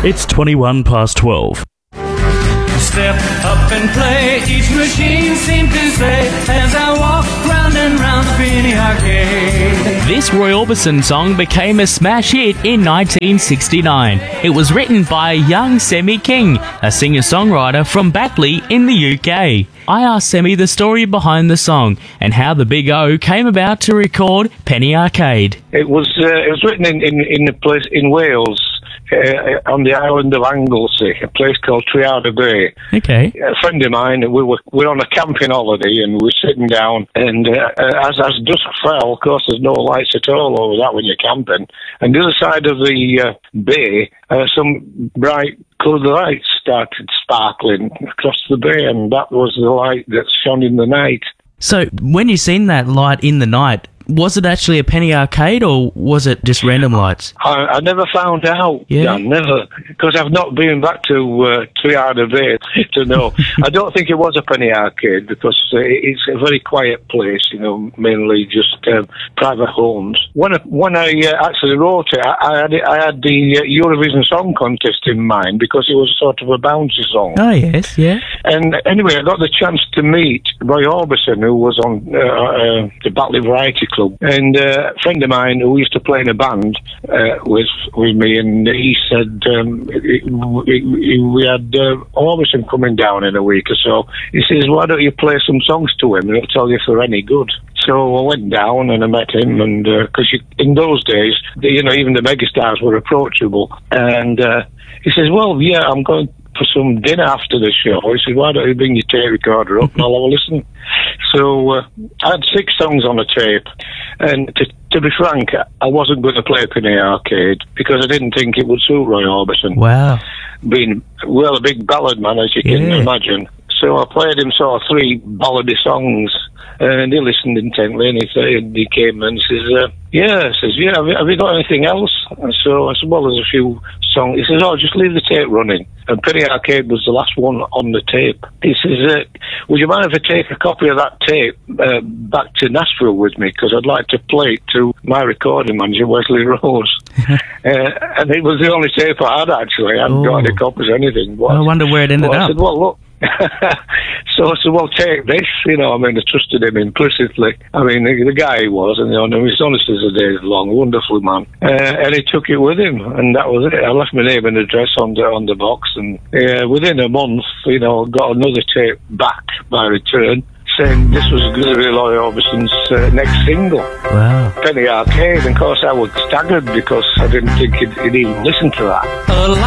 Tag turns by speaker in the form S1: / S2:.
S1: It's 21 past 12.
S2: Step up and play, each machine seemed to say, as I walk round and round the Penny Arcade.
S3: This Roy Orbison song became a smash hit in 1969. It was written by young Semi King, a singer-songwriter from Batley in the UK. I asked Semi the story behind the song and how the Big O came about to record Penny Arcade.
S4: It was written in a place in Wales. On the island of Anglesey, a place called Triada Bay.
S3: Okay.
S4: A friend of mine, we were on a camping holiday and we were sitting down, and as dusk fell, of course there's no lights at all over that when you're camping, and the other side of the bay, some bright coloured lights started sparkling across the bay, and that was the light that shone in the night.
S3: So when you seen that light in the night, was it actually a Penny Arcade or was it just random lights?
S4: I never found out.
S3: Yeah,
S4: never, because I've not been back to Triada Bay to know. I don't think it was a Penny Arcade because it's a very quiet place, mainly just private homes. When I actually wrote it, I had the Eurovision Song Contest in mind because it was sort of a bouncy song.
S3: Oh yes, yeah.
S4: And anyway, I got the chance to meet Roy Orbison, who was on the Batley Variety Club, and a friend of mine who used to play in a band with me, and he said we had Orbison coming down in a week or so. He says, why don't you play some songs to him and he'll tell you if they're any good. So I went down and I met him, and because in those days, even the megastars were approachable, and he says, well, yeah, I'm going for some dinner after the show. He said, why don't you bring your tape recorder up and I'll have a listen. So I had 6 songs on the tape, and to be frank, I wasn't going to play Penny Arcade because I didn't think it would suit Roy Orbison.
S3: Wow.
S4: Being, a big ballad man, as you can imagine. So I played him sort of 3 ballady songs, and he listened intently, and he came and says, have you got anything else? And so I said, well, there's a few songs. He says, oh, just leave the tape running. And Penny Arcade was the last one on the tape. He says, would you mind if I take a copy of that tape back to Nashville with me? Because I'd like to play it to my recording manager, Wesley Rose. And it was the only tape I had, actually. I hadn't got any copies or anything.
S3: I wonder where it ended up.
S4: I said, well, look. So I said, well, take this. I trusted him implicitly. The guy he was, and he's honest as the day is long, wonderful man. And he took it with him, and that was it. I left my name and address on the box, and within a month, got another tape back by return, saying this was going to be Roy Orbison's next single.
S3: Wow.
S4: Penny Arcade, and of course I was staggered because I didn't think he'd even listen to that.